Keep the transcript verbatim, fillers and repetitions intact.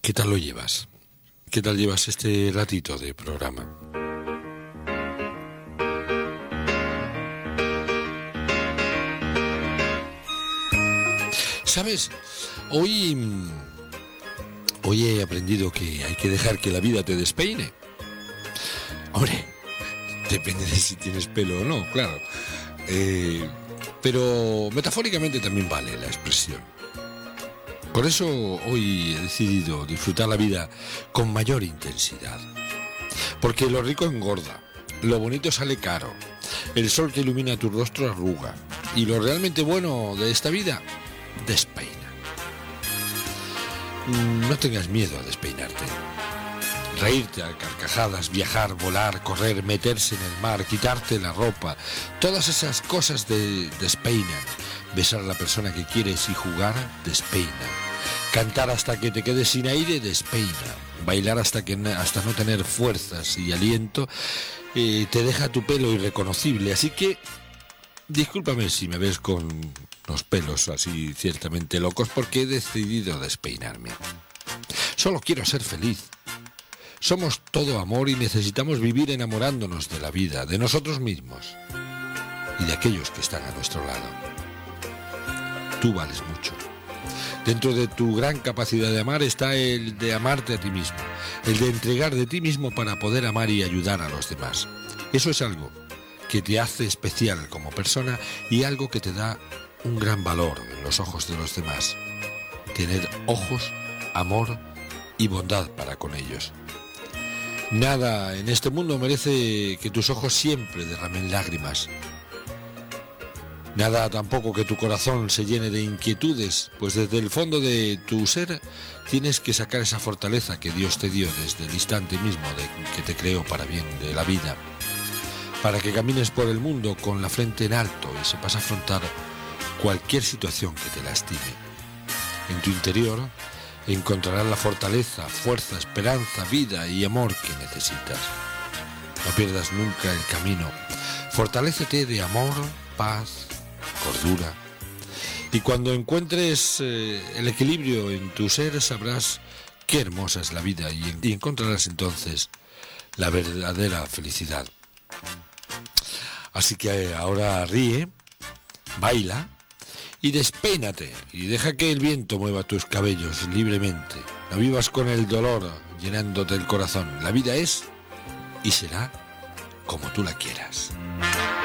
¿Qué tal lo llevas? ¿Qué tal llevas este ratito de programa? ¿Sabes? Hoy, hoy he aprendido que hay que dejar que la vida te despeine. Hombre, depende de si tienes pelo o no, claro. Eh, pero metafóricamente también vale la expresión. Por eso hoy he decidido disfrutar la vida con mayor intensidad. Porque lo rico engorda, lo bonito sale caro, el sol que ilumina tu rostro arruga, y lo realmente bueno de esta vida despeina. No tengas miedo a despeinarte. Reírte a carcajadas, viajar, volar, correr, meterse en el mar, quitarte la ropa, todas esas cosas de, despeinan. Besar a la persona que quieres y jugar, despeina. Cantar hasta que te quedes sin aire, despeina. Bailar hasta que hasta no tener fuerzas y aliento, eh, te deja tu pelo irreconocible. Así que, discúlpame si me ves con los pelos así ciertamente locos, porque he decidido despeinarme. Solo quiero ser feliz. Somos todo amor y necesitamos vivir enamorándonos de la vida, de nosotros mismos y de aquellos que están a nuestro lado. Tú vales mucho. Dentro de tu gran capacidad de amar está el de amarte a ti mismo, el de entregar de ti mismo para poder amar y ayudar a los demás. Eso es algo que te hace especial como persona y algo que te da un gran valor en los ojos de los demás. Tener ojos, amor y bondad para con ellos. Nada en este mundo merece que tus ojos siempre derramen lágrimas. Nada tampoco que tu corazón se llene de inquietudes, pues desde el fondo de tu ser tienes que sacar esa fortaleza que Dios te dio desde el instante mismo de que te creó para bien de la vida, para que camines por el mundo con la frente en alto y sepas afrontar cualquier situación que te lastime. En tu interior encontrarás la fortaleza, fuerza, esperanza, vida y amor que necesitas. No pierdas nunca el camino. Fortalécete de amor, paz, cordura. Y cuando encuentres eh, el equilibrio en tu ser, sabrás qué hermosa es la vida y, y encontrarás entonces la verdadera felicidad. Así que ahora ríe, baila y despeínate y deja que el viento mueva tus cabellos libremente. No vivas con el dolor llenándote el corazón. La vida es y será como tú la quieras.